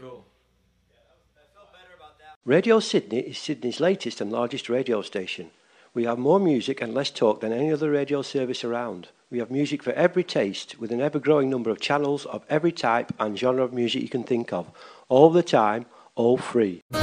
Cool. Radio Sydney is Sydney's latest and largest radio station. We have more music and less talk than any other radio service around. We have music for every taste, with an ever-growing number of channels of every type and genre of music you can think of, all the time, all free.